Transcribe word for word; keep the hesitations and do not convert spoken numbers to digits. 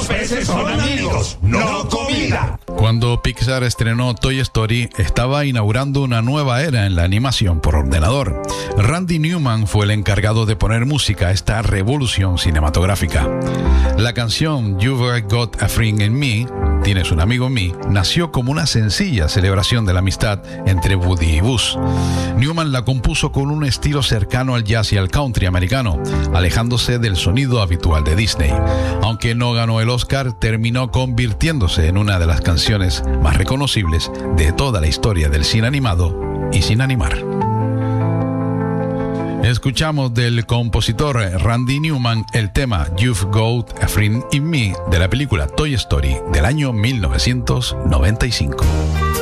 peces son amigos, no comida. Cuando Pixar estrenó Toy Story, estaba inaugurando una nueva era en la animación por ordenador. Randy Newman fue el encargado de poner música a esta revolución cinematográfica. La canción You've Got a Friend in Me, Tienes un amigo en mí, nació como una sencilla celebración de la amistad entre Woody y Buzz. Newman la compuso con un estilo cercano al jazz y al country americano, alejándose del sonido habitual de Disney. Aunque no ganó el Oscar, terminó convirtiéndose en una de las canciones más reconocibles de toda la historia del cine animado y sin animar. Escuchamos del compositor Randy Newman el tema You've Got a Friend in Me de la película Toy Story del año mil novecientos noventa y cinco.